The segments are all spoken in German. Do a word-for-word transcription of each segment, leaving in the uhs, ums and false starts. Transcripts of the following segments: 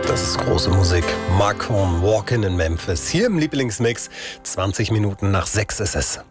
Das ist große Musik. Mark Horn, Walkin' in Memphis. Hier im Lieblingsmix. zwanzig Minuten nach sechs ist es.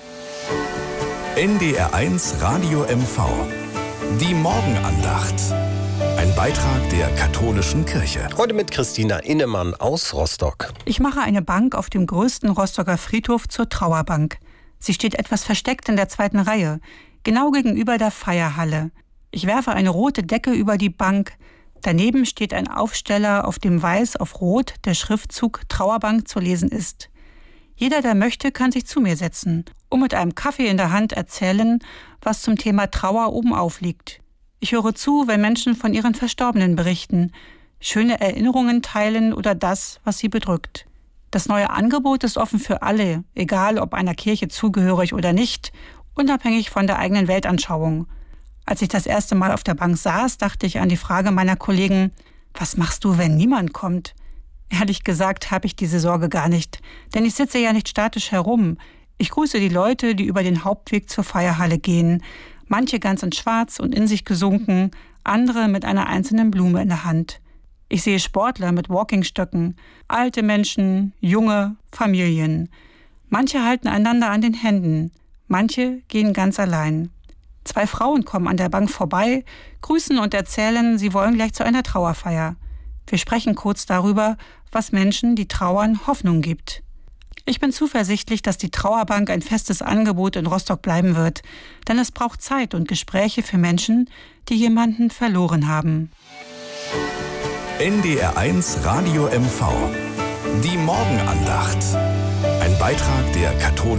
N D R eins Radio M V. Die Morgenandacht. Ein Beitrag der katholischen Kirche. Heute mit Christina Innemann aus Rostock. Ich mache eine Bank auf dem größten Rostocker Friedhof zur Trauerbank. Sie steht etwas versteckt in der zweiten Reihe, genau gegenüber der Feierhalle. Ich werfe eine rote Decke über die Bank. Daneben steht ein Aufsteller, auf dem weiß auf rot der Schriftzug Trauerbank zu lesen ist. Jeder, der möchte, kann sich zu mir setzen und mit einem Kaffee in der Hand erzählen, was zum Thema Trauer oben aufliegt. Ich höre zu, wenn Menschen von ihren Verstorbenen berichten, schöne Erinnerungen teilen oder das, was sie bedrückt. Das neue Angebot ist offen für alle, egal ob einer Kirche zugehörig oder nicht, unabhängig von der eigenen Weltanschauung. Als ich das erste Mal auf der Bank saß, dachte ich an die Frage meiner Kollegen, was machst du, wenn niemand kommt? Ehrlich gesagt habe ich diese Sorge gar nicht, denn ich sitze ja nicht statisch herum. Ich grüße die Leute, die über den Hauptweg zur Feierhalle gehen, manche ganz in Schwarz und in sich gesunken, andere mit einer einzelnen Blume in der Hand. Ich sehe Sportler mit Walkingstöcken, alte Menschen, junge, Familien. Manche halten einander an den Händen, manche gehen ganz allein. Zwei Frauen kommen an der Bank vorbei, grüßen und erzählen, sie wollen gleich zu einer Trauerfeier. Wir sprechen kurz darüber, was Menschen, die trauern, Hoffnung gibt. Ich bin zuversichtlich, dass die Trauerbank ein festes Angebot in Rostock bleiben wird, denn es braucht Zeit und Gespräche für Menschen, die jemanden verloren haben. N D R eins Radio M V. Die Morgenandacht. Ein Beitrag der katholischen